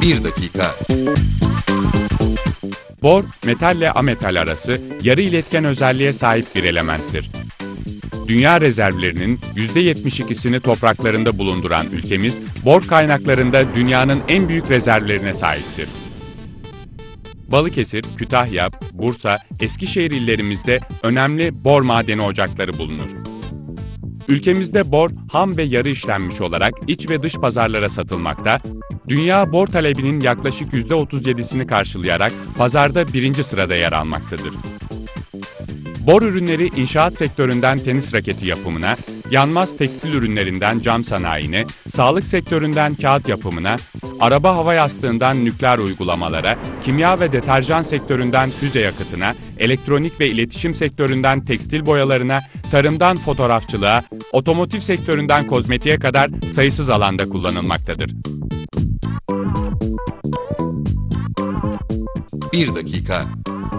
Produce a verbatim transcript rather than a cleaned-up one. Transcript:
Bir dakika. Bor, metalle ametal arası yarı iletken özelliğe sahip bir elementtir. Dünya rezervlerinin yüzde yetmiş ikisini topraklarında bulunduran ülkemiz, bor kaynaklarında dünyanın en büyük rezervlerine sahiptir. Balıkesir, Kütahya, Bursa, Eskişehir illerimizde önemli bor madeni ocakları bulunur. Ülkemizde bor, ham ve yarı işlenmiş olarak iç ve dış pazarlara satılmakta, dünya bor talebinin yaklaşık yüzde otuz yedisini karşılayarak pazarda birinci sırada yer almaktadır. Bor ürünleri inşaat sektöründen tenis raketi yapımına, yanmaz tekstil ürünlerinden cam sanayine, sağlık sektöründen kağıt yapımına, araba hava yastığından nükleer uygulamalara, kimya ve deterjan sektöründen füze yakıtına, elektronik ve iletişim sektöründen tekstil boyalarına, tarımdan fotoğrafçılığa, otomotiv sektöründen kozmetiğe kadar sayısız alanda kullanılmaktadır. Bir dakika.